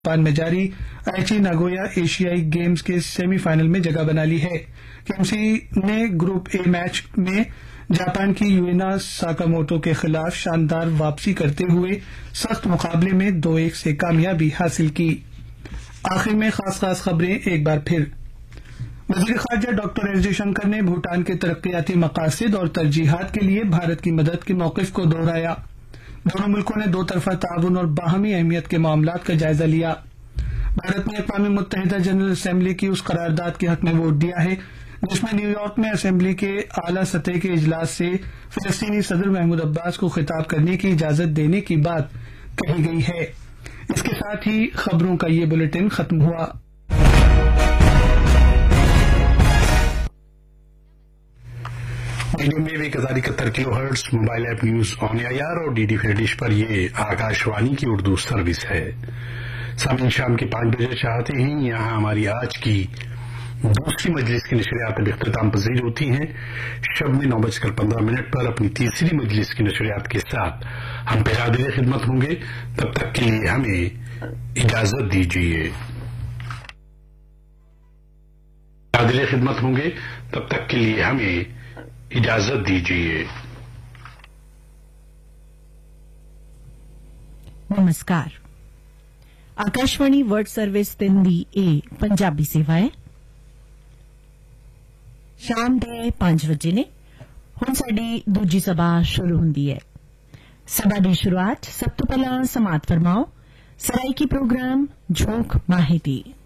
Japan में जारी आइची Nagoya एशियाई गेम्स के सेमीफाइनल में जगह बना ली है। केएमसी ने ग्रुप ए मैच में जापान की यूएना साकामोटो के खिलाफ शानदार वापसी करते हुए सख्त मुकाबले में 2-1 से कामयाबी हासिल की। आखिर में खास खबरें एक बार फिर। वज़ीर ख़ारजा डॉक्टर एस जयशंकर ने भूटान के तरक्याती मकासद और तरजीहात के लिए भारत की मदद के मौक़िफ़ को दोहराया। दोनों मुल्कों ने दो तरफ़ा ताउन और बाहमी अहमियत के मामलात का जायजा लिया। भारत ने अक़वाम मुत्तहिदा जनरल असम्बली की उस करारदाद के हक़ में वोट दिया है जिसमें न्यूयॉर्क में असम्बली के आला सतह के इजलास से फ़लस्तीनी सदर महमूद अब्बास को खिताब करने की इजाज़त देने की बात कही गई है। इसके साथ ही खबरों का ये बुलेटिन खत्म हुआ। Medium wave 1071 kilohertz mobile app news on AIR और डीडी फ्री डिश पर ये आकाशवाणी की उर्दू सर्विस है। सामीन शाम के 5 बजे चाहते हैं यहाँ हमारी आज की दूसरी मजलिस की नशरियात अब इख्तिताम पजीर होती हैं। शब में 9:15 पर अपनी तीसरी मजलिस की नशरियात के साथ हम फिर हाज़िर खिदमत होंगे। तब तक के लिए हमें इजाजत दीजिए। हाज़िर खिदमत होंगे तब तक के लिए हमें इजाजत दीजिए। नमस्कार। आकाशवाणी वर्ल्ड सर्विस 3 ਦੀ ਇਹ ਪੰਜਾਬੀ ਸੇਵਾ ਹੈ। ਸ਼ਾਮ ਦੇ 5 ਵਜੇ ਨੇ। ਹੁਣ ਸਾਡੀ ਦੂਜੀ ਸਭਾ ਸ਼ੁਰੂ ਹੁੰਦੀ ਹੈ। ਸਭਾ ਦੀ ਸ਼ੁਰੂਆਤ ਸਭ ਤੋਂ ਪਹਿਲਾਂ ਸਮਾਤ ਫਰਮਾਓ ਸਰਾਇਕੀ ਪ੍ਰੋਗਰਾਮ ਝੋਂਕ ਮਾਹਿਤੀ।